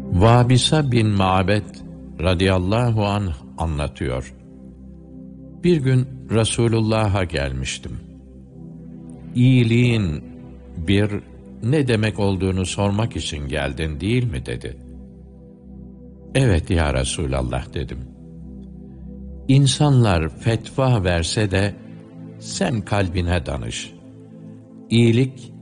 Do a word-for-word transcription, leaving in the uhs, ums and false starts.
Vabisa bin Ma'bed radıyallahu anh anlatıyor. Bir gün Resulullah'a gelmiştim. İyiliğin bir ne demek olduğunu sormak için geldin değil mi dedi. Evet ya Resulallah dedim. İnsanlar fetva verse de sen kalbine danış. İyilik